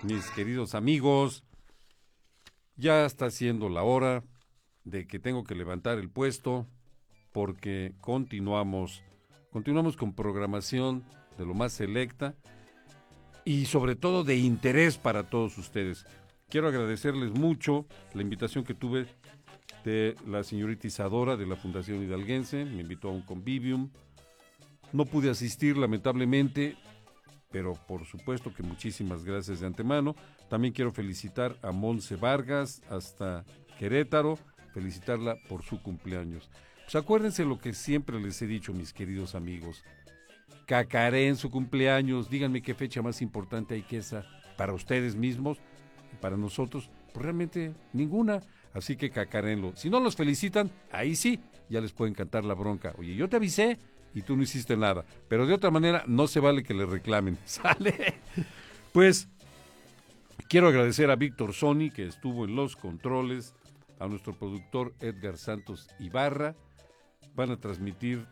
mis queridos amigos, ya está siendo la hora de que tengo que levantar el puesto porque continuamos con programación de lo más selecta y sobre todo de interés para todos ustedes. Quiero agradecerles mucho la invitación que tuve de la señorita Isadora de la Fundación Hidalguense, me invitó a un convivium. No pude asistir lamentablemente, pero por supuesto que muchísimas gracias de antemano. También quiero felicitar a Monse Vargas hasta Querétaro, felicitarla por su cumpleaños. Pues acuérdense lo que siempre les he dicho, mis queridos amigos. Cacaré en su cumpleaños, díganme qué fecha más importante hay que esa para ustedes mismos y para nosotros, pues realmente ninguna, así que cacarénlo. Si no los felicitan, ahí sí, ya les pueden cantar la bronca. Oye, yo te avisé y tú no hiciste nada, pero de otra manera no se vale que le reclamen, ¿sale? Pues quiero agradecer a Víctor Sony, que estuvo en los controles, a nuestro productor Edgar Santos Ibarra. Van a transmitir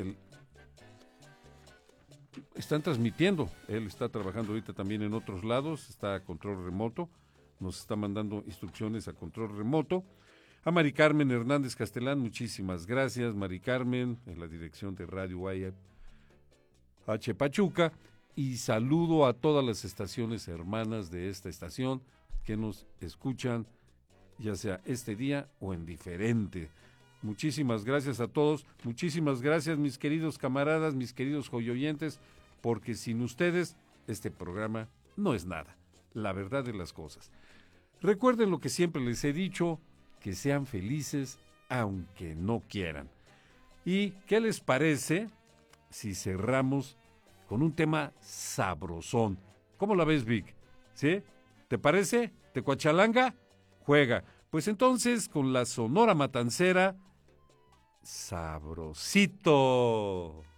están transmitiendo, él está trabajando ahorita también en otros lados, está a control remoto, nos está mandando instrucciones a control remoto. A Mari Carmen Hernández Castelán, muchísimas gracias, Mari Carmen, en la dirección de Radio H Pachuca, y saludo a todas las estaciones hermanas de esta estación que nos escuchan, ya sea este día o en diferente. Muchísimas gracias a todos, muchísimas gracias mis queridos camaradas, mis queridos joyoyentes, porque sin ustedes este programa no es nada, la verdad de las cosas. Recuerden lo que siempre les he dicho, que sean felices aunque no quieran. ¿Y qué les parece si cerramos con un tema sabrosón? ¿Cómo la ves, Vic? ¿Sí? ¿Te parece? ¿Te cuachalanga? Juega. Pues entonces con la Sonora Matancera, Sabrosito.